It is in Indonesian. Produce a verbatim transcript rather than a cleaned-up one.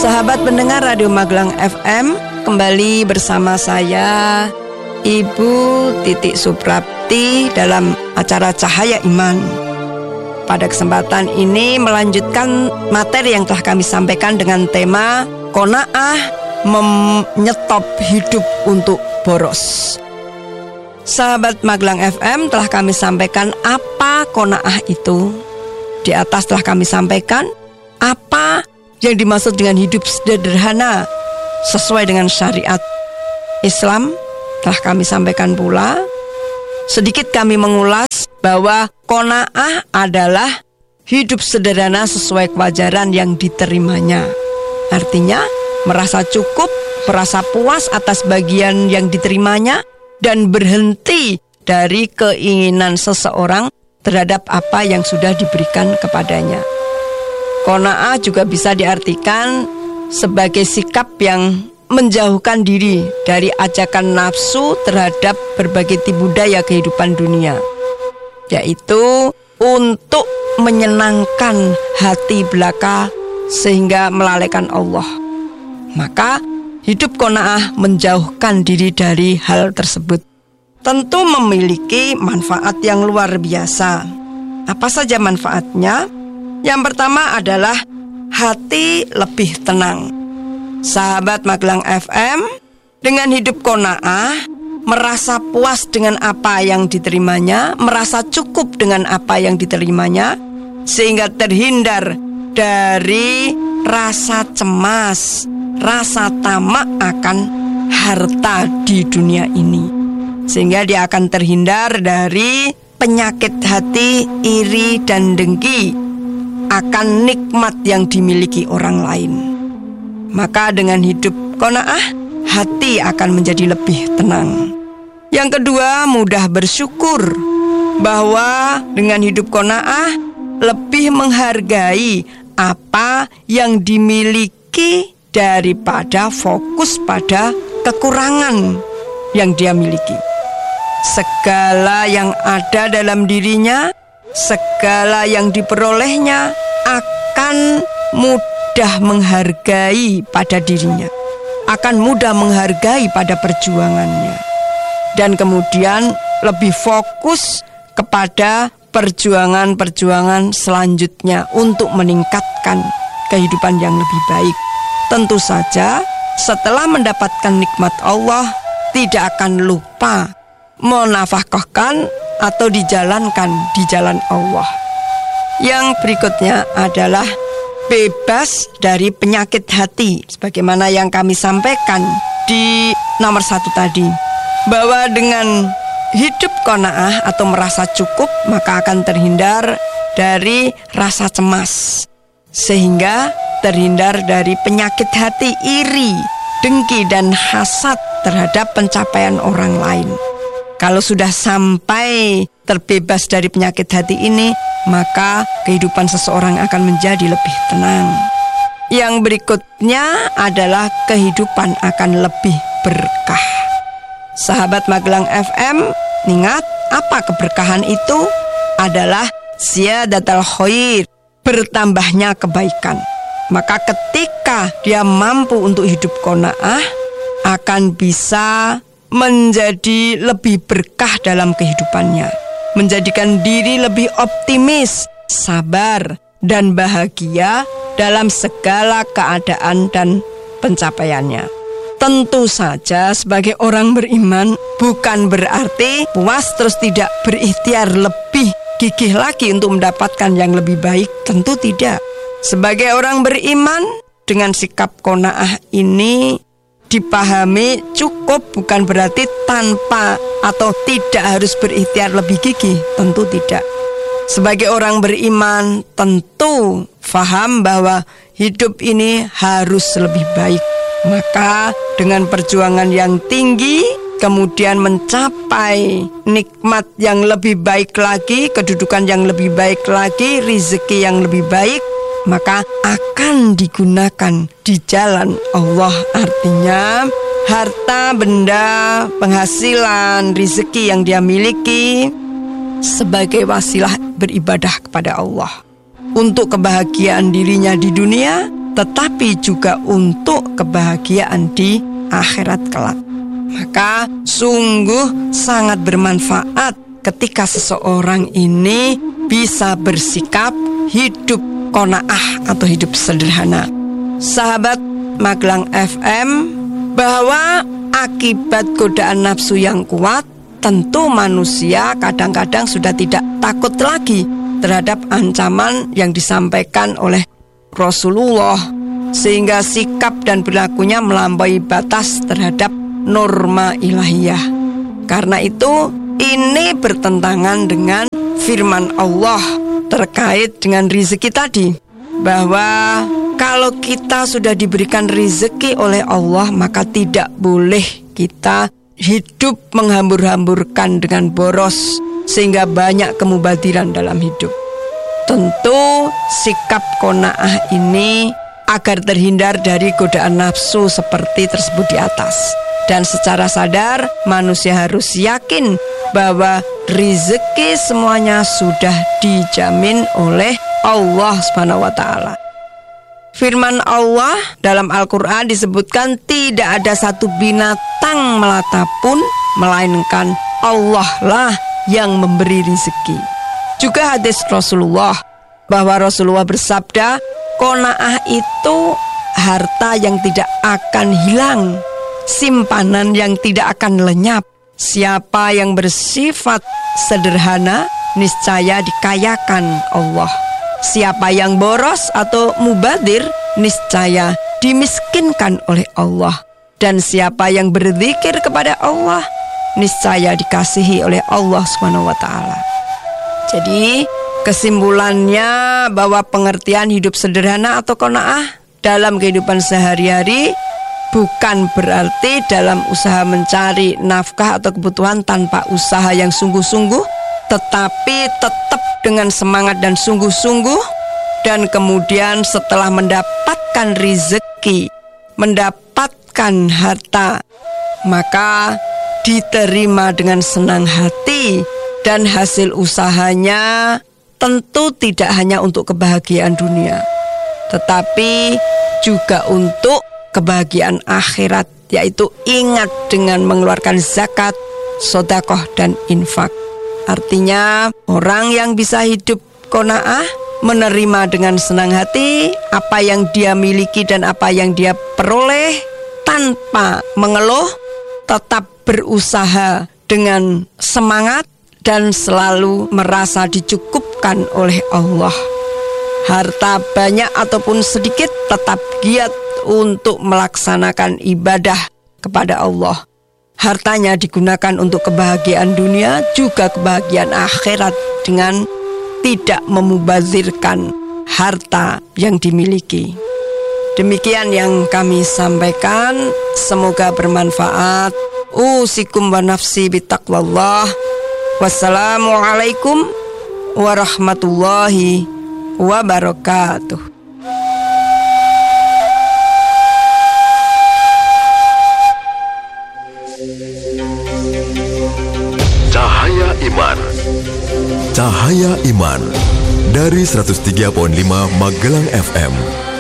Sahabat pendengar Radio Magelang F M, kembali bersama saya Ibu Titik Suprapti dalam acara Cahaya Iman. Pada kesempatan ini melanjutkan materi yang telah kami sampaikan dengan tema Qanaah menyetop hidup untuk boros. Sahabat Magelang F M, telah kami sampaikan apa qanaah itu. Di atas telah kami sampaikan apa yang dimaksud dengan hidup sederhana sesuai dengan syariat Islam. Telah kami sampaikan pula. Sedikit kami mengulas bahwa qanaah adalah hidup sederhana sesuai kewajaran yang diterimanya. Artinya merasa cukup, merasa puas atas bagian yang diterimanya, dan berhenti dari keinginan seseorang terhadap apa yang sudah diberikan kepadanya. Qanaah juga bisa diartikan sebagai sikap yang menjauhkan diri dari ajakan nafsu terhadap berbagai tipu daya kehidupan dunia, yaitu untuk menyenangkan hati belaka sehingga melalaikan Allah. Maka hidup qanaah menjauhkan diri dari hal tersebut. Tentu memiliki manfaat yang luar biasa. Apa saja manfaatnya? Yang pertama adalah hati lebih tenang. Sahabat Magelang F M, dengan hidup qanaah, merasa puas dengan apa yang diterimanya, merasa cukup dengan apa yang diterimanya, sehingga terhindar dari rasa cemas, rasa tamak akan harta di dunia ini, sehingga dia akan terhindar dari penyakit hati, iri dan dengki akan nikmat yang dimiliki orang lain. Maka dengan hidup qanaah, hati akan menjadi lebih tenang. Yang kedua, mudah bersyukur, bahwa dengan hidup qanaah lebih menghargai apa yang dimiliki daripada fokus pada kekurangan yang dia miliki. Segala yang ada dalam dirinya, segala yang diperolehnya akan mudah menghargai pada dirinya, akan mudah menghargai pada perjuangannya, dan kemudian lebih fokus kepada perjuangan-perjuangan selanjutnya untuk meningkatkan kehidupan yang lebih baik. Tentu saja setelah mendapatkan nikmat Allah, tidak akan lupa menafkahkan atau dijalankan di jalan Allah. Yang berikutnya adalah bebas dari penyakit hati, sebagaimana yang kami sampaikan di nomor satu tadi, bahwa dengan hidup qanaah atau merasa cukup, maka akan terhindar dari rasa cemas, sehingga terhindar dari penyakit hati, iri, dengki dan hasad terhadap pencapaian orang lain. Kalau sudah sampai terbebas dari penyakit hati ini, maka kehidupan seseorang akan menjadi lebih tenang. Yang berikutnya adalah kehidupan akan lebih berkah. Sahabat Magelang F M, ingat, apa keberkahan itu? Adalah ziyadatul khair, bertambahnya kebaikan. Maka ketika dia mampu untuk hidup qanaah, akan bisa menjadi lebih berkah dalam kehidupannya, menjadikan diri lebih optimis, sabar, dan bahagia dalam segala keadaan dan pencapaiannya. Tentu saja sebagai orang beriman bukan berarti puas terus tidak berikhtiar lebih gigih lagi untuk mendapatkan yang lebih baik. Tentu tidak. Sebagai orang beriman, dengan sikap qanaah ini dipahami cukup, bukan berarti tanpa atau tidak harus berikhtiar lebih gigih. Tentu tidak. Sebagai orang beriman tentu faham bahwa hidup ini harus lebih baik. Maka dengan perjuangan yang tinggi, kemudian mencapai nikmat yang lebih baik lagi, kedudukan yang lebih baik lagi, rezeki yang lebih baik, maka akan digunakan di jalan Allah. Artinya harta, benda, penghasilan, rezeki yang dia miliki sebagai wasilah beribadah kepada Allah, untuk kebahagiaan dirinya di dunia tetapi juga untuk kebahagiaan di akhirat kelak. Maka sungguh sangat bermanfaat ketika seseorang ini bisa bersikap hidup qanaah atau hidup sederhana. Sahabat Magelang F M, bahwa akibat godaan nafsu yang kuat, tentu manusia kadang-kadang sudah tidak takut lagi terhadap ancaman yang disampaikan oleh Rasulullah, sehingga sikap dan perilakunya melampaui batas terhadap norma ilahiyah. Karena itu ini bertentangan dengan firman Allah terkait dengan rezeki tadi, bahwa kalau kita sudah diberikan rezeki oleh Allah, maka tidak boleh kita hidup menghambur-hamburkan dengan boros sehingga banyak kemubadiran dalam hidup. Tentu sikap qanaah ini agar terhindar dari godaan nafsu seperti tersebut di atas. Dan secara sadar manusia harus yakin bahwa rezeki semuanya sudah dijamin oleh Allah Subhanahu wa taala. Firman Allah dalam Al-Quran disebutkan tidak ada satu binatang melata pun, melainkan Allah lah yang memberi rezeki. Juga hadis Rasulullah, bahwa Rasulullah bersabda, qanaah itu harta yang tidak akan hilang, simpanan yang tidak akan lenyap. Siapa yang bersifat sederhana, niscaya dikayakan Allah. Siapa yang boros atau mubadir, niscaya dimiskinkan oleh Allah. Dan siapa yang berzikir kepada Allah, niscaya dikasihi oleh Allah subhanahu wa taala. Jadi kesimpulannya bahwa pengertian hidup sederhana atau qanaah dalam kehidupan sehari-hari bukan berarti dalam usaha mencari nafkah atau kebutuhan tanpa usaha yang sungguh-sungguh, tetapi tetap dengan semangat dan sungguh-sungguh, dan kemudian setelah mendapatkan rezeki, mendapatkan harta, maka diterima dengan senang hati, dan hasil usahanya tentu tidak hanya untuk kebahagiaan dunia, tetapi juga untuk kebahagiaan akhirat, yaitu ingat dengan mengeluarkan zakat, sedekah, dan infak. Artinya orang yang bisa hidup qanaah, menerima dengan senang hati apa yang dia miliki dan apa yang dia peroleh tanpa mengeluh, tetap berusaha dengan semangat dan selalu merasa dicukupkan oleh Allah. Harta banyak ataupun sedikit tetap giat untuk melaksanakan ibadah kepada Allah. Hartanya digunakan untuk kebahagiaan dunia, juga kebahagiaan akhirat dengan tidak memubazirkan harta yang dimiliki. Demikian yang kami sampaikan, semoga bermanfaat. Usikum wa nafsi bitaqwallah. Wassalamualaikum warahmatullahi wabarakatuh. Cahaya Iman. Cahaya Iman dari seratus tiga koma lima Magelang F M.